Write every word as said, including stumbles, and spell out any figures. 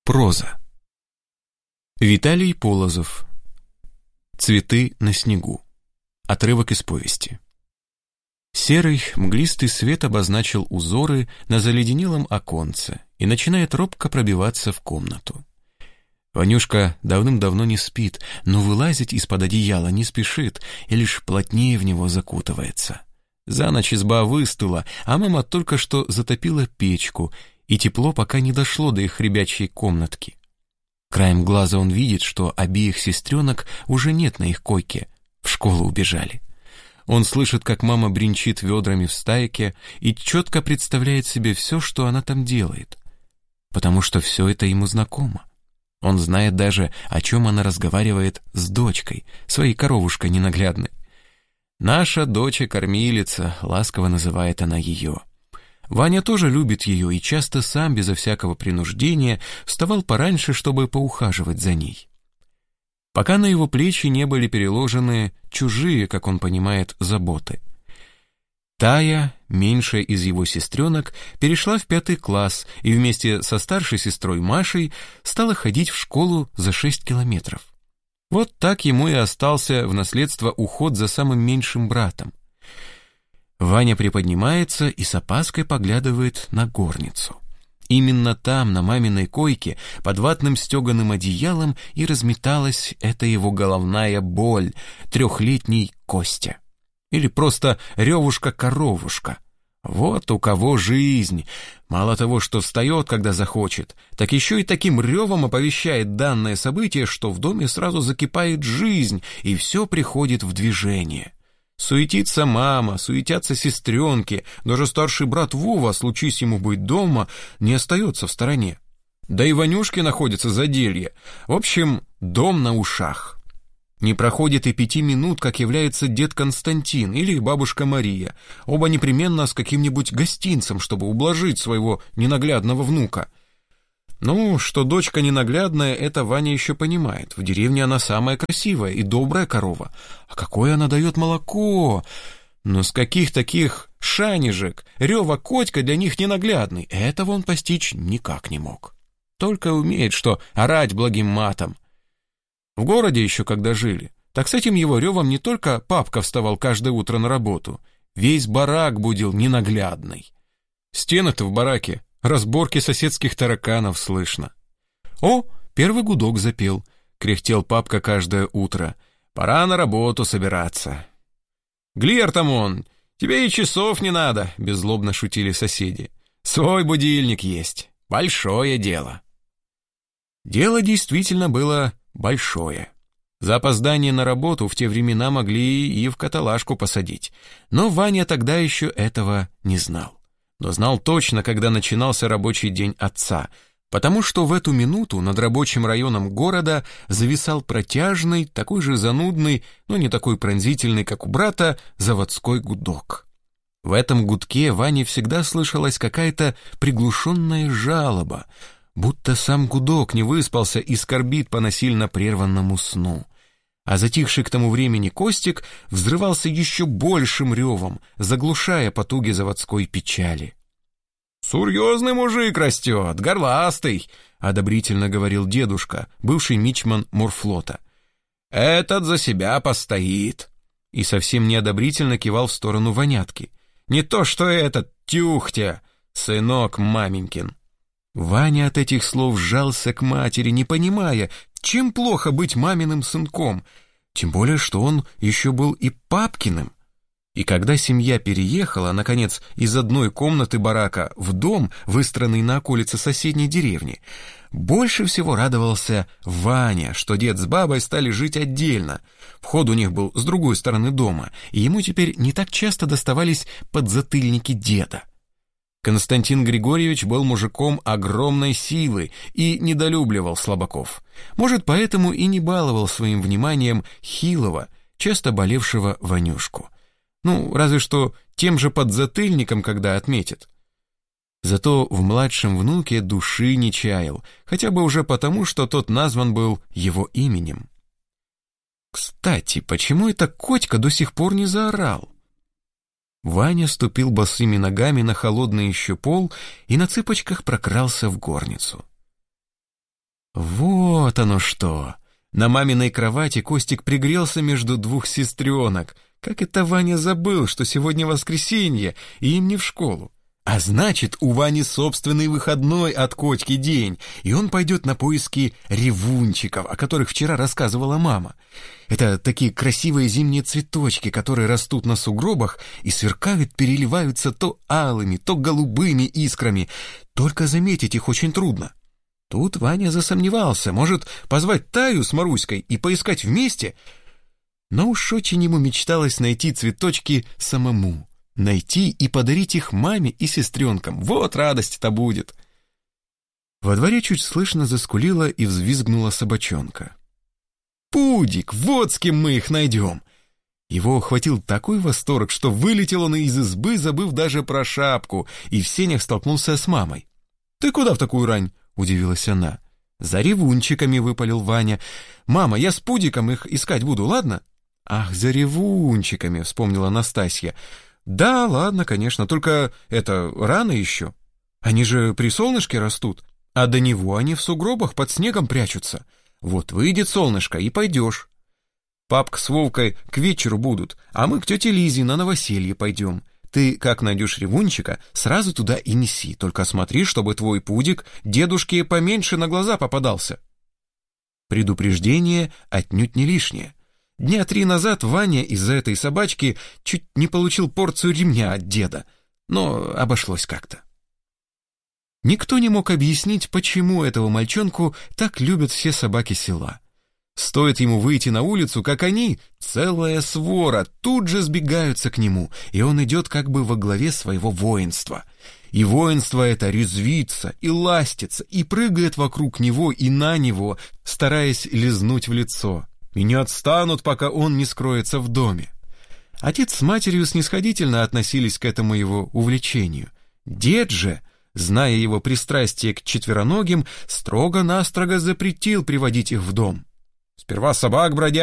Проза. Виталий Полозов. «Цветы на снегу». Отрывок из повести. Серый, мглистый свет обозначил узоры на заледенелом оконце и начинает робко пробиваться в комнату. Ванюшка давным-давно не спит, но вылазить из-под одеяла не спешит и лишь плотнее в него закутывается. За ночь изба выстыла, а мама только что затопила печку, и тепло пока не дошло до их ребячьей комнатки. Краем глаза он видит, что обеих сестренок уже нет на их койке, в школу убежали. Он слышит, как мама бренчит ведрами в стайке и четко представляет себе все, что она там делает, потому что все это ему знакомо. Он знает даже, о чем она разговаривает с дочкой, своей коровушкой ненаглядной. «Наша доча-кормилица», — ласково называет она ее. Ваня тоже любит ее и часто сам, безо всякого принуждения, вставал пораньше, чтобы поухаживать за ней. Пока на его плечи не были переложены чужие, как он понимает, заботы. Тая, меньшая из его сестренок, перешла в пятый класс и вместе со старшей сестрой Машей стала ходить в школу за шесть километров. Вот так ему и остался в наследство уход за самым меньшим братом. Ваня приподнимается и с опаской поглядывает на горницу. Именно там, на маминой койке, под ватным стеганым одеялом и разметалась эта его головная боль, трехлетний Костя. Или просто Ревушка-коровушка. Вот у кого жизнь. Мало того, что встает, когда захочет, так еще и таким ревом оповещает данное событие, что в доме сразу закипает жизнь, и все приходит в движение. Суетится мама, суетятся сестренки, даже старший брат Вова, случись ему быть дома, не остается в стороне. Да и Ванюшке находится заделье. В общем, дом на ушах. Не проходит и пяти минут, как является дед Константин или бабушка Мария, оба непременно с каким-нибудь гостинцем, чтобы ублажить своего ненаглядного внука. Ну, что дочка ненаглядная, это Ваня еще понимает. В деревне она самая красивая и добрая корова. А какое она дает молоко! Но с каких таких шанежек Рева Котька для них ненаглядный, этого он постичь никак не мог. Только умеет, что орать благим матом. В городе еще когда жили, так с этим его ревом не только папка вставал каждое утро на работу, весь барак будил ненаглядный. Стены-то в бараке, разборки соседских тараканов слышно. О, первый гудок запел, кряхтел папка каждое утро. Пора на работу собираться. Глер там он, тебе и часов не надо, беззлобно шутили соседи. Свой будильник есть, большое дело. Дело действительно было большое. За опоздание на работу в те времена могли и в каталажку посадить, но Ваня тогда еще этого не знал. Но знал точно, когда начинался рабочий день отца, потому что в эту минуту над рабочим районом города зависал протяжный, такой же занудный, но не такой пронзительный, как у брата, заводской гудок. В этом гудке Ване всегда слышалась какая-то приглушенная жалоба, будто сам гудок не выспался и скорбит по насильно прерванному сну. А затихший к тому времени Костик взрывался еще большим ревом, заглушая потуги заводской печали. «Серьезный мужик растет, горластый», — одобрительно говорил дедушка, бывший мичман морфлота. «Этот за себя постоит». И совсем неодобрительно кивал в сторону Ванятки. «Не то что этот Тюхтя, сынок маменькин». Ваня от этих слов сжался к матери, не понимая, чем плохо быть маминым сынком, тем более, что он еще был и папкиным. И когда семья переехала, наконец, из одной комнаты барака в дом, выстроенный на околице соседней деревни, больше всего радовался Ваня, что дед с бабой стали жить отдельно. Вход у них был с другой стороны дома, и ему теперь не так часто доставались подзатыльники деда. Константин Григорьевич был мужиком огромной силы и недолюбливал слабаков. Может, поэтому и не баловал своим вниманием хилого, часто болевшего Ванюшку. Ну, разве что тем же подзатыльником, когда отметит. Зато в младшем внуке души не чаял, хотя бы уже потому, что тот назван был его именем. Кстати, почему это Котька до сих пор не заорал? Ваня ступил босыми ногами на холодный еще пол и на цыпочках прокрался в горницу. Вот оно что! На маминой кровати Костик пригрелся между двух сестренок. Как это Ваня забыл, что сегодня воскресенье, и им не в школу. А значит, у Вани собственный выходной от Котьки день, и он пойдет на поиски ревунчиков, о которых вчера рассказывала мама. Это такие красивые зимние цветочки, которые растут на сугробах и сверкают, переливаются то алыми, то голубыми искрами. Только заметить их очень трудно. Тут Ваня засомневался, может позвать Таю с Маруськой и поискать вместе? Но уж очень ему мечталось найти цветочки самому. Найти и подарить их маме и сестренкам. Вот радость-то будет. Во дворе чуть слышно заскулила и взвизгнула собачонка. «Пудик, вот с кем мы их найдем!» Его охватил такой восторг, что вылетел он из избы, забыв даже про шапку, и в сенях столкнулся с мамой. «Ты куда в такую рань?» — удивилась она. «За ревунчиками», — выпалил Ваня. «Мама, я с Пудиком их искать буду, ладно?» «Ах, за ревунчиками», — вспомнила Настасья. «Да, ладно, конечно, только это рано еще. Они же при солнышке растут, а до него они в сугробах под снегом прячутся. Вот выйдет солнышко, и пойдешь. Папка с Вовкой к вечеру будут, а мы к тете Лизе на новоселье пойдем. Ты, как найдешь ревунчика, сразу туда и неси, только смотри, чтобы твой Пудик дедушке поменьше на глаза попадался». Предупреждение отнюдь не лишнее. Дня три назад Ваня из-за этой собачки чуть не получил порцию ремня от деда, но обошлось как-то. Никто не мог объяснить, почему этого мальчонку так любят все собаки села. Стоит ему выйти на улицу, как они, целая свора, тут же сбегаются к нему, и он идет как бы во главе своего воинства. И воинство это резвится, и ластится, и прыгает вокруг него и на него, стараясь лизнуть в лицо. И не отстанут, пока он не скроется в доме. Отец с матерью снисходительно относились к этому его увлечению. Дед же, зная его пристрастие к четвероногим, строго-настрого запретил приводить их в дом. Сперва собак бродячих